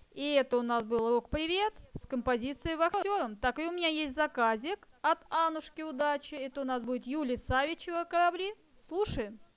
И это у нас был рок-привет с композицией «Вахтером». Так, и у меня есть заказик от Анушки Удачи. Это у нас будет Юлия Савичева «Корабли». Слушаем.